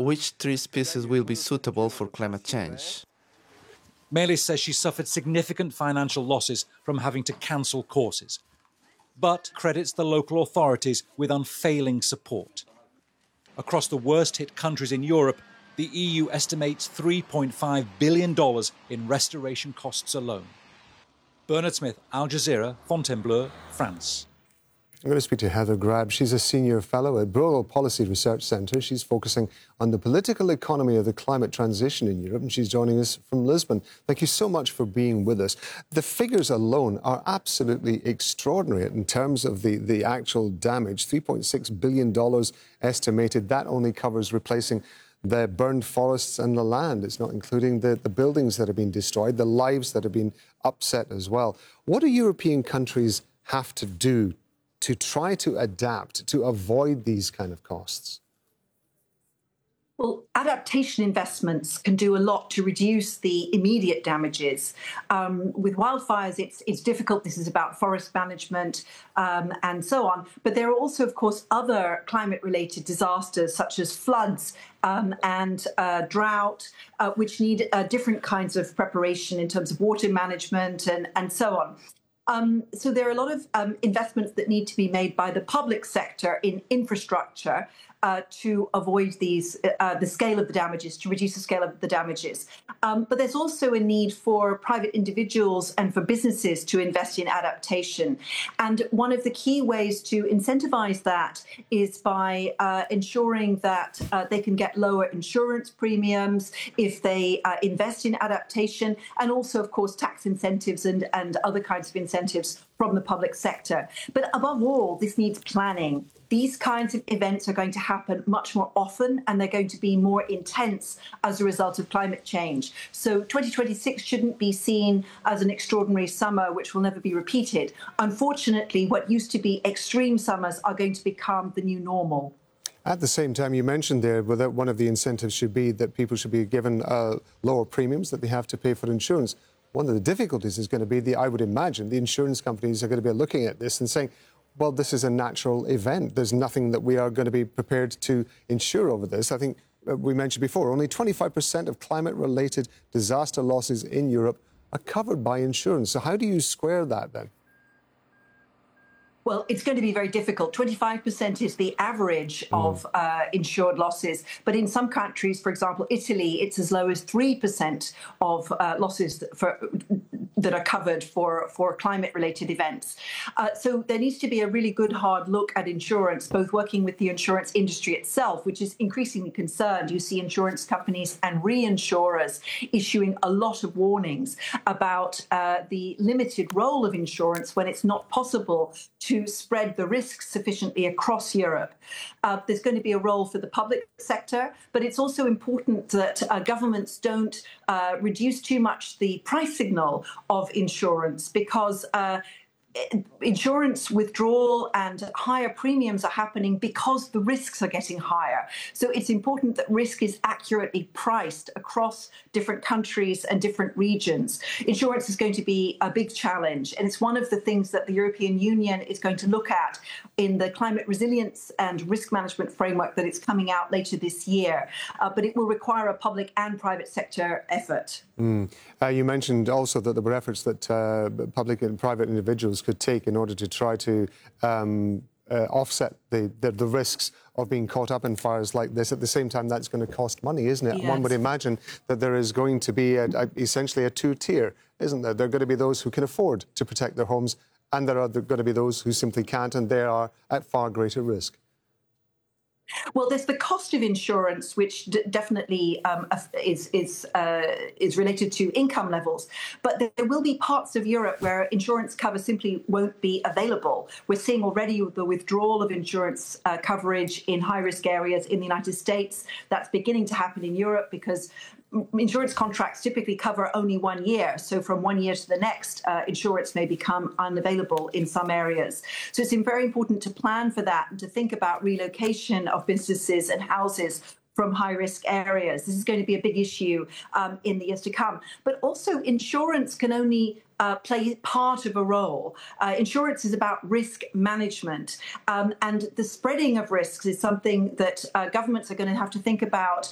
which tree species will be suitable for climate change. Melis says she suffered significant financial losses from having to cancel courses, but credits the local authorities with unfailing support. Across the worst-hit countries in Europe, the EU estimates $3.5 billion in restoration costs alone. Bernard Smith, Al Jazeera, Fontainebleau, France. I'm going to speak to Heather Grab. She's a senior fellow at Bruegel Policy Research Centre. She's focusing on the political economy of the climate transition in Europe, and she's joining us from Lisbon. Thank you so much for being with us. The figures alone are absolutely extraordinary in terms of the actual damage. $3.6 billion estimated. That only covers replacing the burned forests and the land. It's not including the buildings that have been destroyed, the lives that have been upset as well. What do European countries have to do to try to adapt, to avoid these kind of costs? Well, adaptation investments can do a lot to reduce the immediate damages. With wildfires, it's difficult. This is about forest management and so on. But there are also, of course, other climate-related disasters, such as floods and drought, which need different kinds of preparation in terms of water management and so on. So there are a lot of investments that need to be made by the public sector in infrastructure to avoid the scale of the damages, to reduce the scale of the damages. But there's also a need for private individuals and for businesses to invest in adaptation. And one of the key ways to incentivize that is by ensuring that they can get lower insurance premiums if they invest in adaptation, and also, of course, tax incentives and other kinds of incentives from the public sector. But above all, this needs planning. These kinds of events are going to happen much more often, and they're going to be more intense as a result of climate change. So 2026 shouldn't be seen as an extraordinary summer which will never be repeated. Unfortunately, what used to be extreme summers are going to become the new normal. At the same time, you mentioned there that one of the incentives should be that people should be given lower premiums that they have to pay for insurance. One of the difficulties is going to be, I would imagine, the insurance companies are going to be looking at this and saying, well, this is a natural event. There's nothing that we are going to be prepared to insure over this. I think we mentioned before, only 25% of climate-related disaster losses in Europe are covered by insurance. So how do you square that then? Well, it's going to be very difficult. 25% is the average of insured losses. But in some countries, for example, Italy, it's as low as 3% of losses that are covered for climate-related events. So there needs to be a really good, hard look at insurance, both working with the insurance industry itself, which is increasingly concerned. You see insurance companies and reinsurers issuing a lot of warnings about the limited role of insurance when it's not possible to spread the risks sufficiently across Europe. There's going to be a role for the public sector, but it's also important that governments don't reduce too much the price signal of insurance, because insurance withdrawal and higher premiums are happening because the risks are getting higher. So it's important that risk is accurately priced across different countries and different regions. Insurance is going to be a big challenge, and it's one of the things that the European Union is going to look at in the climate resilience and risk management framework that is coming out later this year. But it will require a public and private sector effort. You mentioned also that there were efforts that public and private individuals could take in order to try to offset the risks of being caught up in fires like this. At the same time, that's going to cost money, isn't it? Yes. One would imagine that there is going to be essentially a two-tier, isn't there? There are going to be those who can afford to protect their homes, and there are going to be those who simply can't, and they are at far greater risk. Well, there's the cost of insurance, which definitely is related to income levels. But there will be parts of Europe where insurance cover simply won't be available. We're seeing already the withdrawal of insurance coverage in high-risk areas in the United States. That's beginning to happen in Europe because insurance contracts typically cover only 1 year. So from 1 year to the next, insurance may become unavailable in some areas. So it's very important to plan for that and to think about relocation of businesses and houses from high-risk areas. This is going to be a big issue in the years to come. But also, insurance can only play part of a role. Insurance is about risk management, and the spreading of risks is something that governments are going to have to think about